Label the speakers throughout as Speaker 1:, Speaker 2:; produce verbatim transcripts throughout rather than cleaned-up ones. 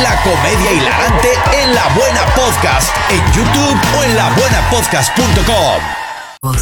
Speaker 1: La comedia hilarante en La Buena Podcast, en YouTube o en la buena podcast punto com.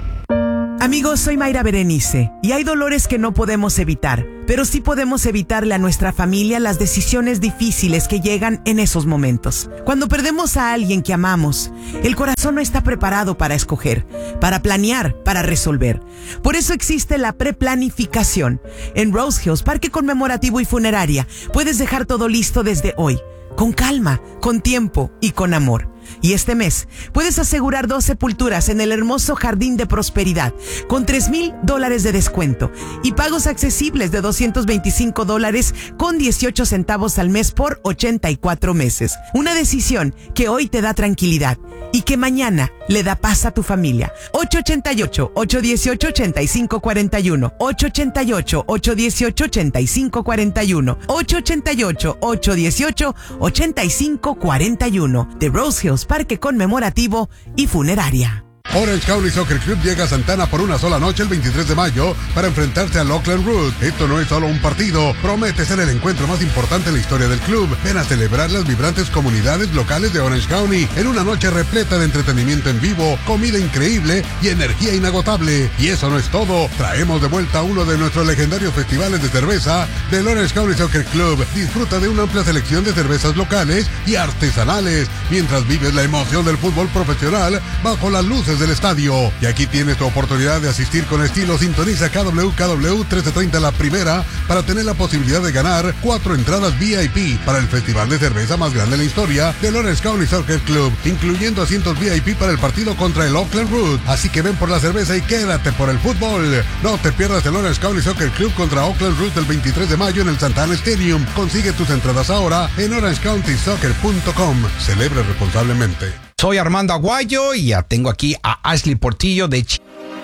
Speaker 2: Amigos, soy Mayra Berenice y hay dolores que no podemos evitar, pero sí podemos evitarle a nuestra familia las decisiones difíciles que llegan en esos momentos. Cuando perdemos a alguien que amamos, el corazón no está preparado para escoger, para planear, para resolver. Por eso existe la preplanificación. En Rose Hills, Parque Conmemorativo y Funeraria, puedes dejar todo listo desde hoy, con calma, con tiempo y con amor. Y este mes puedes asegurar dos sepulturas en el hermoso Jardín de Prosperidad con tres mil dólares de descuento y pagos accesibles de doscientos veinticinco dólares con dieciocho centavos al mes por ochenta y cuatro meses. Una decisión que hoy te da tranquilidad y que mañana le da paz a tu familia. ocho ocho ocho, ocho uno ocho, ocho cinco cuatro uno, ocho ocho ocho, ocho uno ocho, ocho cinco cuatro uno, ocho ocho ocho, ocho uno ocho, ocho cinco cuatro uno. The Rose Hills Parque Conmemorativo y Funeraria.
Speaker 3: Orange County Soccer Club llega a Santana por una sola noche el veintitrés de mayo para enfrentarse al Oakland Root. Esto no es solo un partido, promete ser el encuentro más importante en la historia del club. Ven a celebrar las vibrantes comunidades locales de Orange County en una noche repleta de entretenimiento en vivo, comida increíble y energía inagotable. Y eso no es todo, traemos de vuelta uno de nuestros legendarios festivales de cerveza del Orange County Soccer Club. Disfruta de una amplia selección de cervezas locales y artesanales mientras vives la emoción del fútbol profesional bajo las luces del estadio. Y aquí tienes tu oportunidad de asistir con estilo. Sintoniza K W K W trece treinta La Primera para tener la posibilidad de ganar cuatro entradas V I P para el festival de cerveza más grande en la historia del Orange County Soccer Club, incluyendo asientos V I P para el partido contra el Oakland Root. Así que ven por la cerveza y quédate por el fútbol. No te pierdas el Orange County Soccer Club contra Oakland Root el veintitrés de mayo en el Santana Stadium. Consigue tus entradas ahora en orange county soccer punto com. Celebre responsablemente.
Speaker 4: Soy Armando Aguayo y ya tengo aquí a Ashley Portillo de Ch...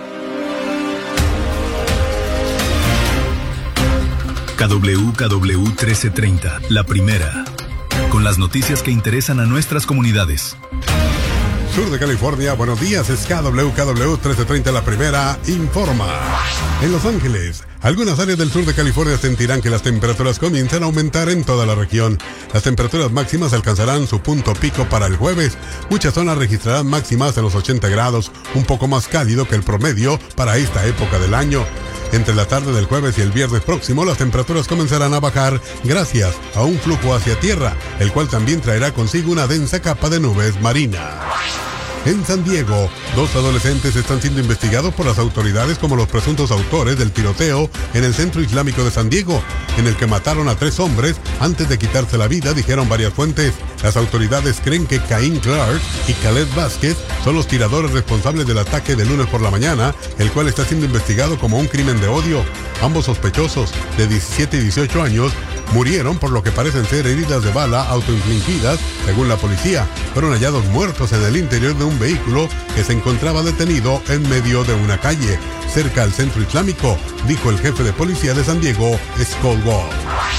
Speaker 5: K W K W trece treinta, La Primera, con las noticias que interesan a nuestras comunidades.
Speaker 3: Sur de California, buenos días, es K W K W trece treinta La Primera, informa. En Los Ángeles, algunas áreas del sur de California sentirán que las temperaturas comienzan a aumentar en toda la región. Las temperaturas máximas alcanzarán su punto pico para el jueves. Muchas zonas registrarán máximas de los ochenta grados, un poco más cálido que el promedio para esta época del año. Entre la tarde del jueves y el viernes próximo, las temperaturas comenzarán a bajar gracias a un flujo hacia tierra, el cual también traerá consigo una densa capa de nubes marinas. En San Diego, dos adolescentes están siendo investigados por las autoridades como los presuntos autores del tiroteo en el Centro Islámico de San Diego, en el que mataron a tres hombres antes de quitarse la vida, dijeron varias fuentes. Las autoridades creen que Caín Clark y Khaled Vázquez son los tiradores responsables del ataque de lunes por la mañana, el cual está siendo investigado como un crimen de odio. Ambos sospechosos, de diecisiete y dieciocho años, murieron por lo que parecen ser heridas de bala autoinfligidas, según la policía. Fueron hallados muertos en el interior de un vehículo que se encontraba detenido en medio de una calle, cerca al Centro Islámico, dijo el jefe de policía de San Diego, Scott Wall.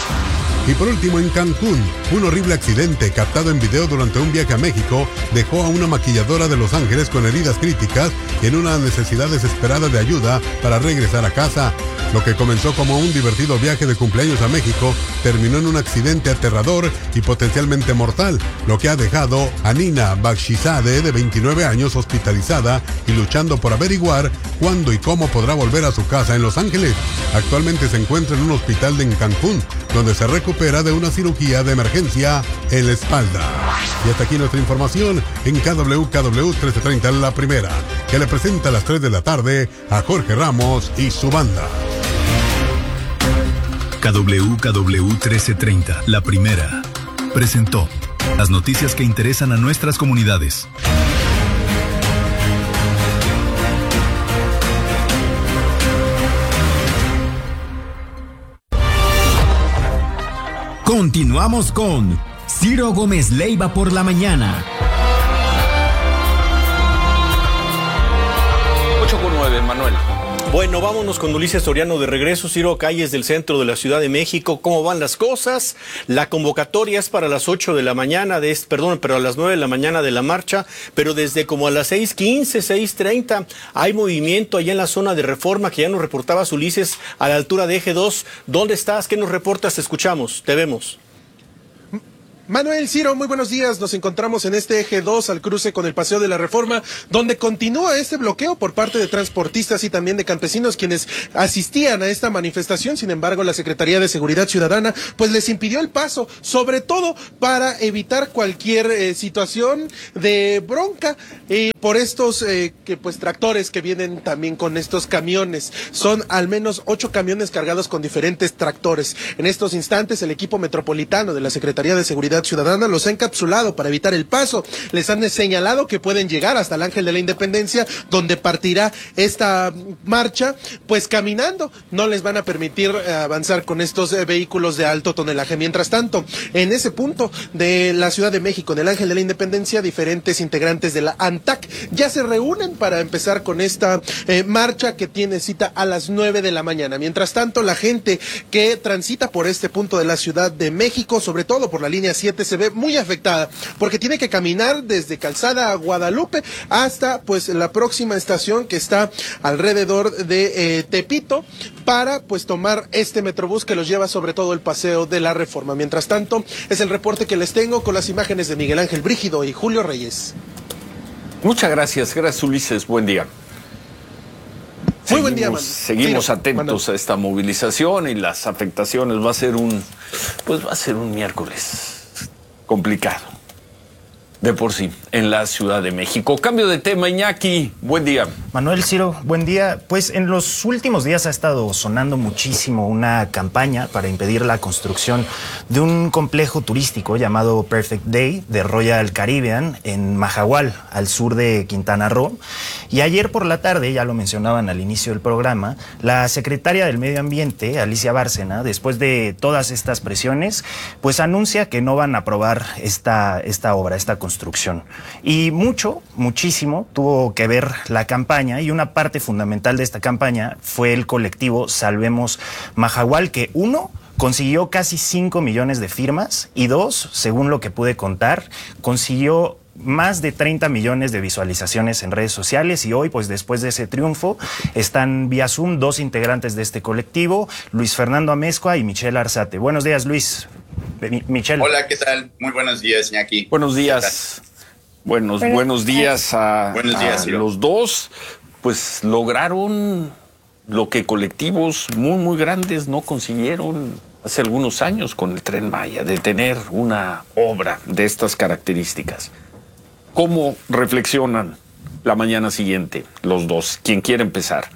Speaker 3: Y por último, en Cancún, un horrible accidente captado en video durante un viaje a México dejó a una maquilladora de Los Ángeles con heridas críticas y en una necesidad desesperada de ayuda para regresar a casa. Lo que comenzó como un divertido viaje de cumpleaños a México terminó en un accidente aterrador y potencialmente mortal, lo que ha dejado a Nina Bakshizadeh, de veintinueve años, hospitalizada y luchando por averiguar cuándo y cómo podrá volver a su casa en Los Ángeles. Actualmente se encuentra en un hospital de Cancún, donde se recupera de una cirugía de emergencia en la espalda. Y hasta aquí nuestra información en K W K W trece treinta La Primera, que le presenta a las tres de la tarde a Jorge Ramos y su banda.
Speaker 5: K W K W trece treinta, La Primera, presentó las noticias que interesan a nuestras comunidades.
Speaker 6: Continuamos con Ciro Gómez Leiva por la mañana.
Speaker 7: ocho con nueve, Manuel. Bueno, vámonos con Ulises Soriano de regreso. Ciro, calles del centro de la Ciudad de México, ¿cómo van las cosas? La convocatoria es para las ocho de la mañana, de, perdón, pero a las nueve de la mañana de la marcha, pero desde como a las seis quince, seis treinta hay movimiento allá en la zona de Reforma, que ya nos reportabas, Ulises, a la altura de Eje dos. ¿Dónde estás? ¿Qué nos reportas? Te escuchamos, te vemos.
Speaker 8: Manuel, Ciro, muy buenos días. Nos encontramos en este eje dos al cruce con el Paseo de la Reforma, donde continúa este bloqueo por parte de transportistas y también de campesinos quienes asistían a esta manifestación. Sin embargo, la Secretaría de Seguridad Ciudadana pues les impidió el paso, sobre todo para evitar cualquier eh, situación de bronca eh, por estos eh, que pues tractores que vienen también con estos camiones. Son al menos ocho camiones cargados con diferentes tractores. En estos instantes, el equipo metropolitano de la Secretaría de Seguridad Ciudadana los ha encapsulado para evitar el paso. Les han señalado que pueden llegar hasta el Ángel de la Independencia, donde partirá esta marcha, pues caminando. No les van a permitir eh, avanzar con estos eh, vehículos de alto tonelaje. Mientras tanto, en ese punto de la Ciudad de México, en el Ángel de la Independencia, diferentes integrantes de la ANTAC ya se reúnen para empezar con esta eh, marcha que tiene cita a las nueve de la mañana. Mientras tanto, la gente que transita por este punto de la Ciudad de México, sobre todo por la línea siete, se ve muy afectada porque tiene que caminar desde Calzada a Guadalupe hasta pues la próxima estación que está alrededor de eh, Tepito para pues tomar este metrobús que los lleva sobre todo el Paseo de la Reforma. Mientras tanto, es el reporte que les tengo con las imágenes de Miguel Ángel Brígido y Julio Reyes.
Speaker 9: Muchas gracias, gracias Ulises, buen día.
Speaker 8: Muy buen día,
Speaker 9: Seguimos,
Speaker 8: man.
Speaker 9: seguimos
Speaker 8: Sí,
Speaker 9: atentos
Speaker 8: Manuel.
Speaker 9: a esta movilización y las afectaciones. Va a ser un, pues va a ser un miércoles complicado, de por sí, en la Ciudad de México. Cambio de tema, Iñaki, buen día.
Speaker 10: Manuel, Ciro, buen día. Pues en los últimos días ha estado sonando muchísimo una campaña para impedir la construcción de un complejo turístico llamado Perfect Day de Royal Caribbean en Mahahual, al sur de Quintana Roo. Y ayer por la tarde, ya lo mencionaban al inicio del programa, la secretaria del Medio Ambiente, Alicia Bárcena, después de todas estas presiones, pues anuncia que no van a aprobar esta, esta obra, esta construcción. Y mucho, muchísimo tuvo que ver la campaña, y una parte fundamental de esta campaña fue el colectivo Salvemos Mahahual, que uno, consiguió casi cinco millones de firmas, y dos, según lo que pude contar, consiguió más de treinta millones de visualizaciones en redes sociales. Y hoy, pues después de ese triunfo, están vía Zoom dos integrantes de este colectivo, Luis Fernando Amezcua y Michelle Arzate. Buenos días, Luis. Mi- Michelle.
Speaker 11: Hola, ¿qué tal? Muy buenos días, Iñaki.
Speaker 9: Buenos días. Buenos,
Speaker 11: Buenos
Speaker 9: buenos días a,
Speaker 11: Buenos días,
Speaker 9: a
Speaker 11: Ciro.
Speaker 9: los dos. Pues lograron lo que colectivos muy, muy grandes no consiguieron hace algunos años con el Tren Maya, de tener una obra de estas características. ¿Cómo reflexionan la mañana siguiente los dos? ¿Quién quiere empezar?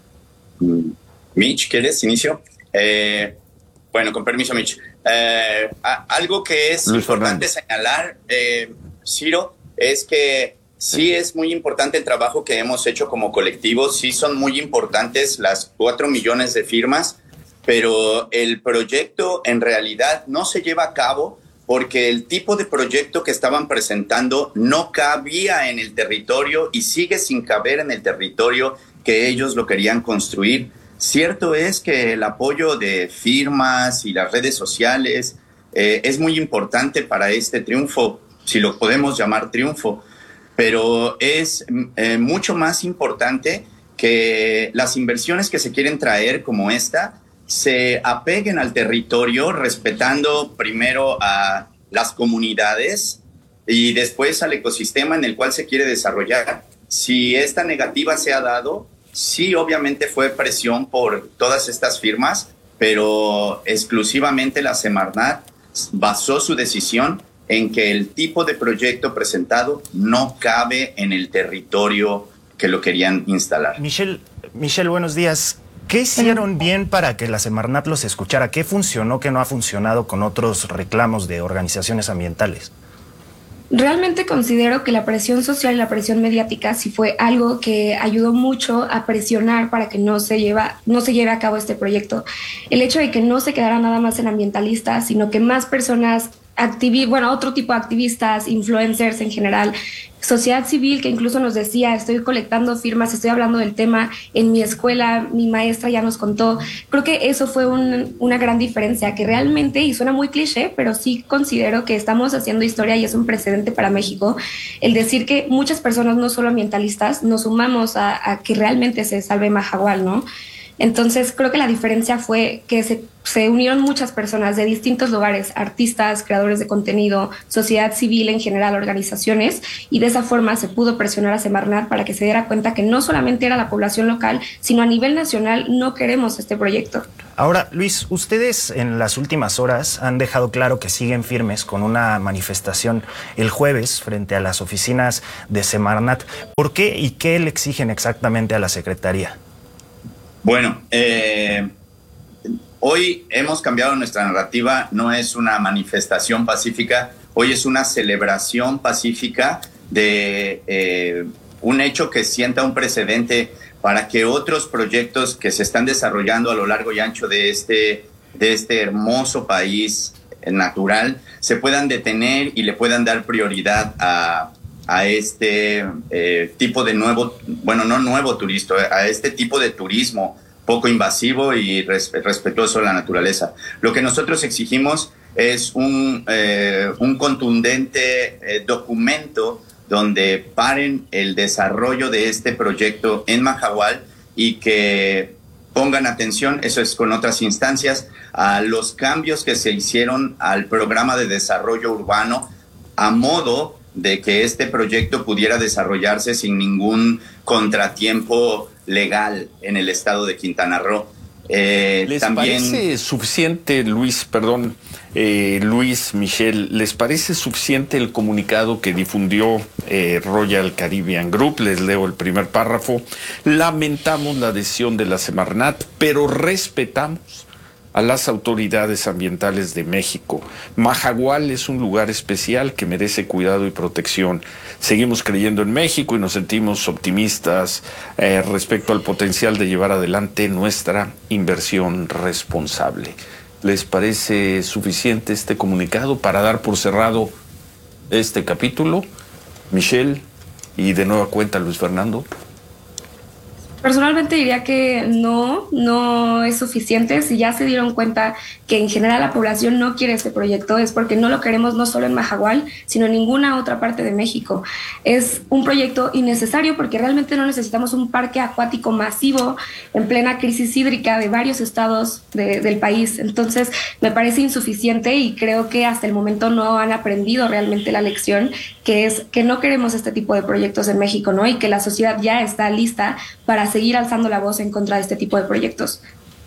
Speaker 11: Mitch, ¿quieres inicio? Eh, bueno, con permiso, Mitch. Eh, a- algo que es
Speaker 9: Luis
Speaker 11: importante señalar, eh, Ciro, es que sí es muy importante el trabajo que hemos hecho como colectivo. Sí son muy importantes las cuatro millones de firmas, pero el proyecto en realidad no se lleva a cabo porque el tipo de proyecto que estaban presentando no cabía en el territorio y sigue sin caber en el territorio que ellos lo querían construir. Cierto es que el apoyo de firmas y las redes sociales eh, es muy importante para este triunfo, si lo podemos llamar triunfo, pero es eh, mucho más importante que las inversiones que se quieren traer como esta se apeguen al territorio, respetando primero a las comunidades y después al ecosistema en el cual se quiere desarrollar. Si esta negativa se ha dado, sí, obviamente fue presión por todas estas firmas, pero exclusivamente la Semarnat basó su decisión en que el tipo de proyecto presentado no cabe en el territorio que lo querían instalar.
Speaker 10: Michelle, Michelle, buenos días. ¿Qué hicieron bien para que la Semarnat los escuchara? ¿Qué funcionó, qué no ha funcionado con otros reclamos de organizaciones ambientales?
Speaker 12: Realmente considero que la presión social y la presión mediática sí fue algo que ayudó mucho a presionar para que no se, lleva, no se lleve a cabo este proyecto. El hecho de que no se quedara nada más en ambientalistas, sino que más personas, activi bueno, otro tipo de activistas, influencers en general, sociedad civil que incluso nos decía, estoy colectando firmas, estoy hablando del tema en mi escuela, mi maestra ya nos contó. Creo que eso fue un, una gran diferencia, que realmente, y suena muy cliché, pero sí considero que estamos haciendo historia y es un precedente para México, el decir que muchas personas, no solo ambientalistas, nos sumamos a, a que realmente se salve Mahahual, ¿no? Entonces creo que la diferencia fue que se, se unieron muchas personas de distintos lugares, artistas, creadores de contenido, sociedad civil en general, organizaciones, y de esa forma se pudo presionar a Semarnat para que se diera cuenta que no solamente era la población local, sino a nivel nacional no queremos este proyecto.
Speaker 10: Ahora, Luis, ustedes en las últimas horas han dejado claro que siguen firmes con una manifestación el jueves frente a las oficinas de Semarnat. ¿Por qué y qué le exigen exactamente a la Secretaría?
Speaker 11: Bueno, eh, hoy hemos cambiado nuestra narrativa, no es una manifestación pacífica, hoy es una celebración pacífica de eh, un hecho que sienta un precedente para que otros proyectos que se están desarrollando a lo largo y ancho de este, de este hermoso país natural se puedan detener y le puedan dar prioridad a a este eh, tipo de nuevo, bueno, no nuevo turismo, a este tipo de turismo poco invasivo y res, respetuoso de la naturaleza. Lo que nosotros exigimos es un, eh, un contundente eh, documento donde paren el desarrollo de este proyecto en Mahahual y que pongan atención, eso es con otras instancias, a los cambios que se hicieron al programa de desarrollo urbano a modo de que este proyecto pudiera desarrollarse sin ningún contratiempo legal en el estado de Quintana Roo. Eh,
Speaker 9: ¿Les
Speaker 11: también...
Speaker 9: parece suficiente, Luis, perdón, eh, Luis, Michelle, les parece suficiente el comunicado que difundió eh, Royal Caribbean Group? Les leo el primer párrafo. Lamentamos la decisión de la Semarnat, pero respetamos a las autoridades ambientales de México. Mahahual es un lugar especial que merece cuidado y protección. Seguimos creyendo en México y nos sentimos optimistas eh, respecto al potencial de llevar adelante nuestra inversión responsable. ¿Les parece suficiente este comunicado para dar por cerrado este capítulo? Michelle, y de nueva cuenta Luis Fernando.
Speaker 12: Personalmente diría que no, no es suficiente. Si ya se dieron cuenta que en general la población no quiere este proyecto, es porque no lo queremos no solo en Mahahual, sino en ninguna otra parte de México. Es un proyecto innecesario porque realmente no necesitamos un parque acuático masivo en plena crisis hídrica de varios estados de, del país. Entonces me parece insuficiente y creo que hasta el momento no han aprendido realmente la lección, que es que no queremos este tipo de proyectos en México, ¿no? Y que la sociedad ya está lista para seguir alzando la voz en contra de este tipo de proyectos.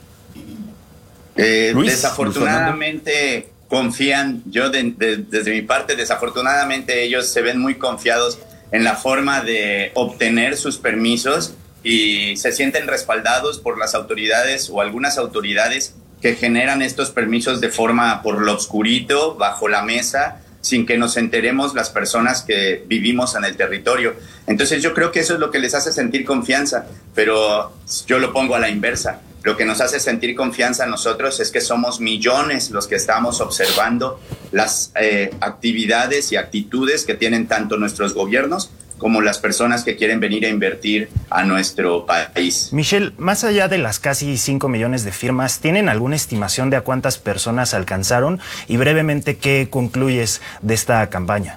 Speaker 11: Eh, Luis, desafortunadamente Luis confían, yo de, de, desde mi parte, desafortunadamente ellos se ven muy confiados en la forma de obtener sus permisos y se sienten respaldados por las autoridades o algunas autoridades que generan estos permisos de forma por lo oscurito, bajo la mesa, sin que nos enteremos las personas que vivimos en el territorio. Entonces yo creo que eso es lo que les hace sentir confianza, pero yo lo pongo a la inversa. Lo que nos hace sentir confianza a nosotros es que somos millones los que estamos observando las eh, actividades y actitudes que tienen tanto nuestros gobiernos como las personas que quieren venir a invertir a nuestro país.
Speaker 10: Michelle, más allá de las casi cinco millones de firmas, ¿tienen alguna estimación de a cuántas personas alcanzaron? Y brevemente, ¿qué concluyes de esta campaña?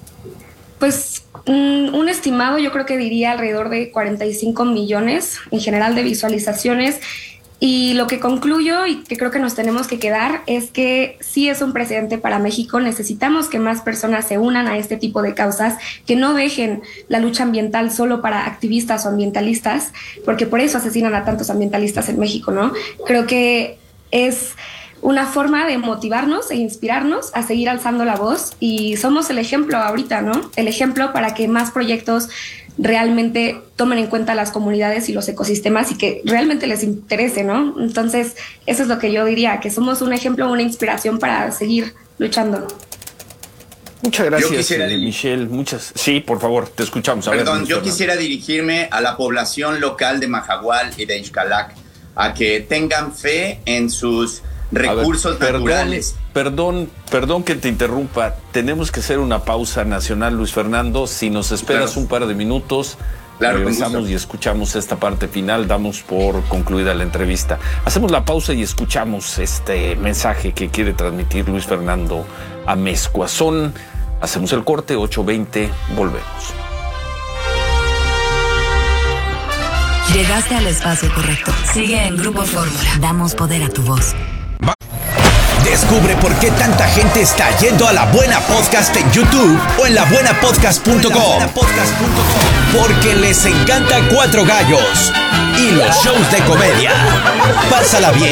Speaker 12: Pues un, un estimado, yo creo que diría alrededor de cuarenta y cinco millones en general de visualizaciones. Y lo que concluyo y que creo que nos tenemos que quedar es que sí es un precedente para México. Necesitamos que más personas se unan a este tipo de causas, que no dejen la lucha ambiental solo para activistas o ambientalistas, porque por eso asesinan a tantos ambientalistas en México, ¿no? Creo que es una forma de motivarnos e inspirarnos a seguir alzando la voz y somos el ejemplo ahorita, ¿no? El ejemplo para que más proyectos realmente tomen en cuenta las comunidades y los ecosistemas y que realmente les interese, ¿no? Entonces, eso es lo que yo diría, que somos un ejemplo, una inspiración para seguir luchando.
Speaker 9: Muchas gracias,
Speaker 11: yo quisiera,
Speaker 9: eh, Michelle. Muchas. Sí, por favor, te escuchamos. A
Speaker 11: perdón,
Speaker 9: ver,
Speaker 11: yo quisiera dirigirme a la población local de Mahahual y de Xcalac a que tengan fe en sus recursos
Speaker 9: ver,
Speaker 11: naturales.
Speaker 9: Perdón, perdón, perdón que te interrumpa. Tenemos que hacer una pausa nacional, Luis Fernando. Si nos esperas claro. un par de minutos, claro, regresamos y escuchamos esta parte final. Damos por concluida la entrevista. Hacemos la pausa y escuchamos este mensaje que quiere transmitir Luis Fernando Amezcua. Son, hacemos el corte, ocho veinte, volvemos.
Speaker 13: Llegaste al espacio correcto. Sigue en Grupo Fórmula. Damos poder a tu voz.
Speaker 1: Descubre por qué tanta gente está yendo a La Buena Podcast en YouTube o en la buena podcast punto com. Porque les encanta Cuatro Gallos y los shows de comedia. Pásala bien,